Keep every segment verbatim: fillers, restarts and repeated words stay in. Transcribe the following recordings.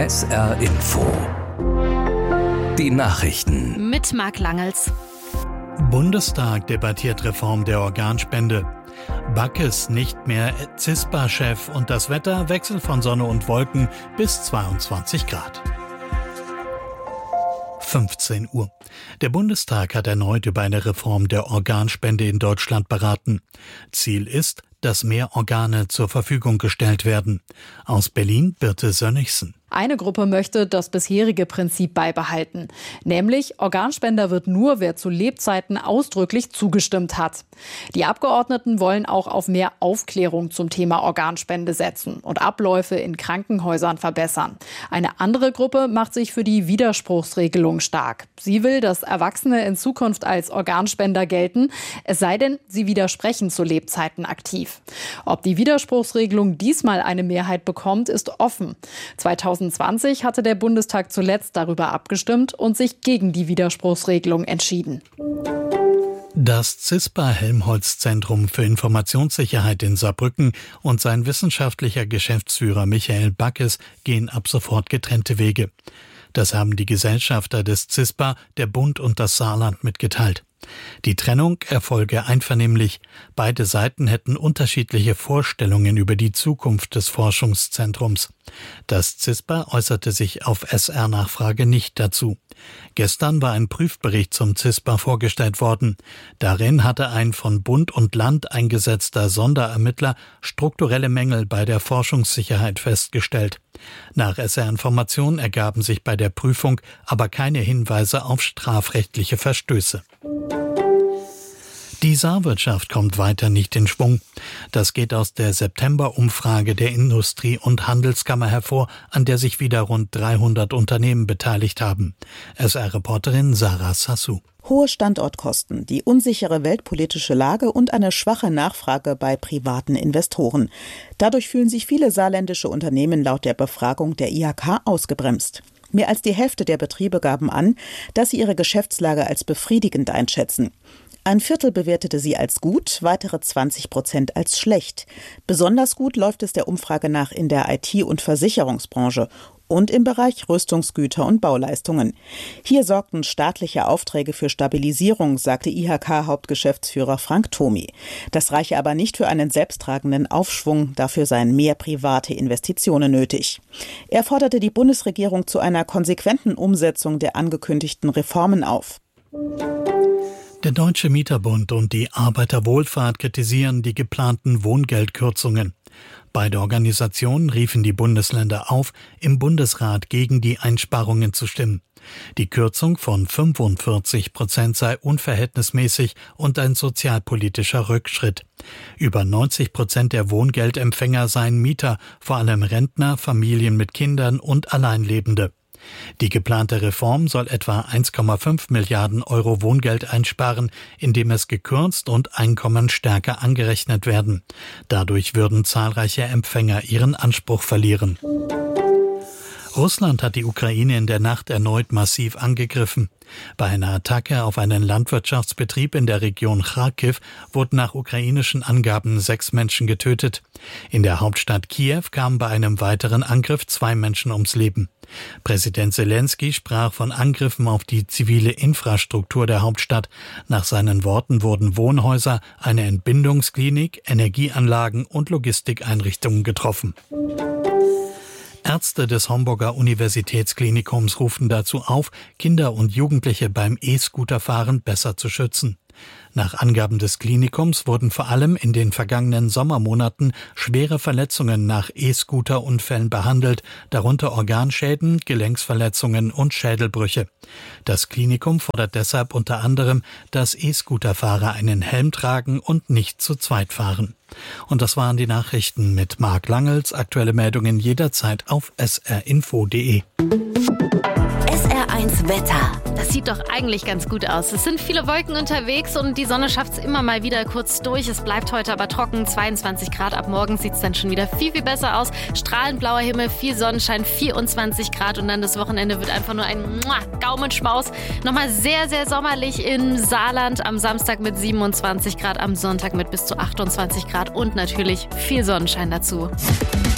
S R Info. Die Nachrichten. Mit Marc Langels. Bundestag debattiert Reform der Organspende. Backes nicht mehr C I S P A-Chef und das Wetter Wechsel von Sonne und Wolken bis zweiundzwanzig Grad. fünfzehn Uhr. Der Bundestag hat erneut über eine Reform der Organspende in Deutschland beraten. Ziel ist, dass mehr Organe zur Verfügung gestellt werden. Aus Berlin Birte Sönnigsen. Eine Gruppe möchte das bisherige Prinzip beibehalten. Nämlich, Organspender wird nur, wer zu Lebzeiten ausdrücklich zugestimmt hat. Die Abgeordneten wollen auch auf mehr Aufklärung zum Thema Organspende setzen und Abläufe in Krankenhäusern verbessern. Eine andere Gruppe macht sich für die Widerspruchsregelung stark. Sie will, dass Erwachsene in Zukunft als Organspender gelten, es sei denn, sie widersprechen zu Lebzeiten aktiv. Ob die Widerspruchsregelung diesmal eine Mehrheit bekommt, ist offen. zweitausendzwanzig hatte der Bundestag zuletzt darüber abgestimmt und sich gegen die Widerspruchsregelung entschieden. Das C I S P A-Helmholtz-Zentrum für Informationssicherheit in Saarbrücken und sein wissenschaftlicher Geschäftsführer Michael Backes gehen ab sofort getrennte Wege. Das haben die Gesellschafter des C I S P A, der Bund und das Saarland mitgeteilt. Die Trennung erfolge einvernehmlich. Beide Seiten hätten unterschiedliche Vorstellungen über die Zukunft des Forschungszentrums. Das C I S P A äußerte sich auf S R-Nachfrage nicht dazu. Gestern war ein Prüfbericht zum C I S P A vorgestellt worden. Darin hatte ein von Bund und Land eingesetzter Sonderermittler strukturelle Mängel bei der Forschungssicherheit festgestellt. Nach S R-Informationen ergaben sich bei der Prüfung aber keine Hinweise auf strafrechtliche Verstöße. Die Saarwirtschaft kommt weiter nicht in Schwung. Das geht aus der September-Umfrage der Industrie- und Handelskammer hervor, an der sich wieder rund dreihundert Unternehmen beteiligt haben. S R-Reporterin Sarah Sassou. Hohe Standortkosten, die unsichere weltpolitische Lage und eine schwache Nachfrage bei privaten Investoren. Dadurch fühlen sich viele saarländische Unternehmen laut der Befragung der I H K ausgebremst. Mehr als die Hälfte der Betriebe gaben an, dass sie ihre Geschäftslage als befriedigend einschätzen. Ein Viertel bewertete sie als gut, weitere zwanzig Prozent als schlecht. Besonders gut läuft es der Umfrage nach in der I T- und Versicherungsbranche und im Bereich Rüstungsgüter und Bauleistungen. Hier sorgten staatliche Aufträge für Stabilisierung, sagte I H K-Hauptgeschäftsführer Frank Thomi. Das reiche aber nicht für einen selbsttragenden Aufschwung, dafür seien mehr private Investitionen nötig. Er forderte die Bundesregierung zu einer konsequenten Umsetzung der angekündigten Reformen auf. Der Deutsche Mieterbund und die Arbeiterwohlfahrt kritisieren die geplanten Wohngeldkürzungen. Beide Organisationen riefen die Bundesländer auf, im Bundesrat gegen die Einsparungen zu stimmen. Die Kürzung von fünfundvierzig Prozent sei unverhältnismäßig und ein sozialpolitischer Rückschritt. Über neunzig Prozent der Wohngeldempfänger seien Mieter, vor allem Rentner, Familien mit Kindern und Alleinlebende. Die geplante Reform soll etwa eins Komma fünf Milliarden Euro Wohngeld einsparen, indem es gekürzt und Einkommen stärker angerechnet werden. Dadurch würden zahlreiche Empfänger ihren Anspruch verlieren. Russland hat die Ukraine in der Nacht erneut massiv angegriffen. Bei einer Attacke auf einen Landwirtschaftsbetrieb in der Region Charkiw wurden nach ukrainischen Angaben sechs Menschen getötet. In der Hauptstadt Kiew kamen bei einem weiteren Angriff zwei Menschen ums Leben. Präsident Selenskyj sprach von Angriffen auf die zivile Infrastruktur der Hauptstadt. Nach seinen Worten wurden Wohnhäuser, eine Entbindungsklinik, Energieanlagen und Logistikeinrichtungen getroffen. Ärzte des Homburger Universitätsklinikums rufen dazu auf, Kinder und Jugendliche beim E-Scooterfahren besser zu schützen. Nach Angaben des Klinikums wurden vor allem in den vergangenen Sommermonaten schwere Verletzungen nach E-Scooter-Unfällen behandelt, darunter Organschäden, Gelenksverletzungen und Schädelbrüche. Das Klinikum fordert deshalb unter anderem, dass E-Scooterfahrer einen Helm tragen und nicht zu zweit fahren. Und das waren die Nachrichten mit Marc Langels. Aktuelle Meldungen jederzeit auf s r info punkt d e. S R eins Wetter. Das sieht doch eigentlich ganz gut aus. Es sind viele Wolken unterwegs und die Sonne schafft es immer mal wieder kurz durch. Es bleibt heute aber trocken, zweiundzwanzig Grad. Ab morgen sieht es dann schon wieder viel, viel besser aus. Strahlend blauer Himmel, viel Sonnenschein, vierundzwanzig Grad. Und dann das Wochenende wird einfach nur ein Gaumenschmaus. Nochmal sehr, sehr sommerlich im Saarland. Am Samstag mit siebenundzwanzig Grad, am Sonntag mit bis zu achtundzwanzig Grad und natürlich viel Sonnenschein dazu.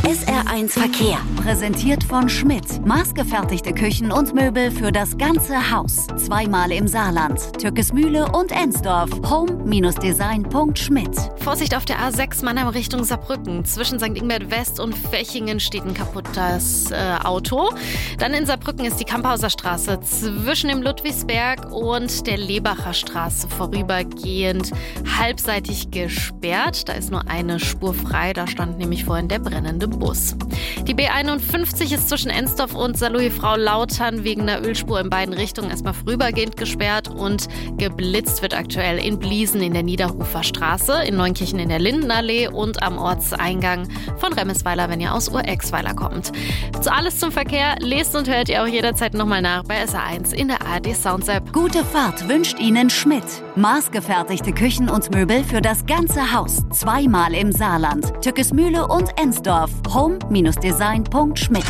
S R eins Verkehr, präsentiert von Schmidt. Maßgefertigte Küchen und Möbel für das ganze Haus. Zweimal im Saarland, Türkesmühle und Ensdorf. home-design punkt schmidt. Vorsicht auf der A sechs Mannheim Richtung Saarbrücken. Zwischen Sankt Ingbert West und Fechingen steht ein kaputtes äh, Auto. Dann in Saarbrücken ist die Kamphauser Straße zwischen dem Ludwigsberg und der Lebacher Straße vorübergehend halbseitig gesperrt. Da ist nur eine Spur frei, da stand nämlich vorhin der brennende Bus. Die B einundfünfzig ist zwischen Ensdorf und Saarlouis-Frau-Lautern wegen einer Ölspur in beiden Richtungen erstmal vorübergehend gesperrt und geblitzt wird aktuell in Bliesen in der Niederhofer Straße, in Neunkirchen in der Lindenallee und am Ortseingang von Remesweiler, wenn ihr aus Urexweiler kommt. So alles zum Verkehr lest und hört ihr auch jederzeit nochmal nach bei S R eins in der A R D Sounds App. Gute Fahrt wünscht Ihnen Schmidt. Maßgefertigte Küchen und Möbel für das ganze Haus. Zweimal im Saarland, Türkesmühle und Ensdorf. home-design punkt schmidt.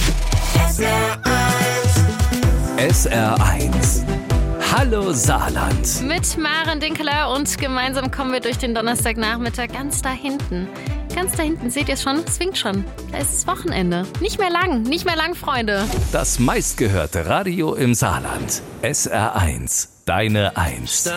S R eins. Hallo Saarland. Mit Maren Dinkeler und gemeinsam kommen wir durch den Donnerstagnachmittag ganz da hinten. Ganz da hinten, seht ihr es schon? Es winkt schon. Da ist das Wochenende. Nicht mehr lang, nicht mehr lang, Freunde. Das meistgehörte Radio im Saarland. S R eins. Deine Eins.